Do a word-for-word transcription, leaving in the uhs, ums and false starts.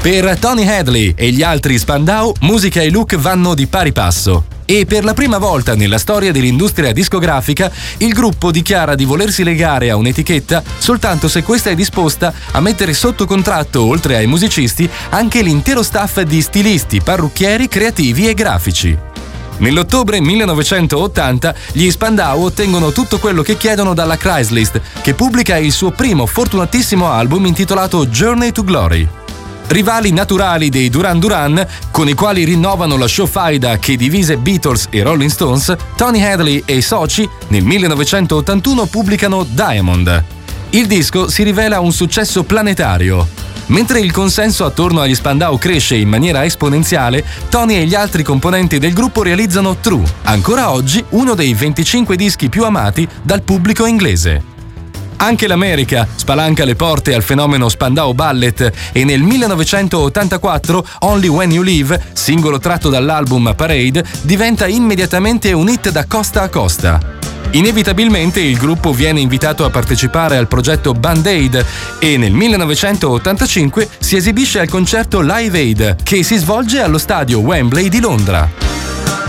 Per Tony Hadley e gli altri Spandau, musica e look vanno di pari passo. E per la prima volta nella storia dell'industria discografica, il gruppo dichiara di volersi legare a un'etichetta soltanto se questa è disposta a mettere sotto contratto, oltre ai musicisti, anche l'intero staff di stilisti, parrucchieri, creativi e grafici. Nell'ottobre millenovecentottanta gli Spandau ottengono tutto quello che chiedono dalla Chrysler, che pubblica il suo primo fortunatissimo album intitolato Journey to Glory. Rivali naturali dei Duran Duran, con i quali rinnovano la showfaida che divise Beatles e Rolling Stones, Tony Hadley e i soci nel millenovecentottantuno pubblicano Diamond. Il disco si rivela un successo planetario. Mentre il consenso attorno agli Spandau cresce in maniera esponenziale, Tony e gli altri componenti del gruppo realizzano True, ancora oggi uno dei venticinque dischi più amati dal pubblico inglese. Anche l'America spalanca le porte al fenomeno Spandau Ballet e nel millenovecentottantaquattro Only When You Leave, singolo tratto dall'album Parade, diventa immediatamente un hit da costa a costa. Inevitabilmente il gruppo viene invitato a partecipare al progetto Band-Aid e nel millenovecentottantacinque si esibisce al concerto Live Aid, che si svolge allo stadio Wembley di Londra.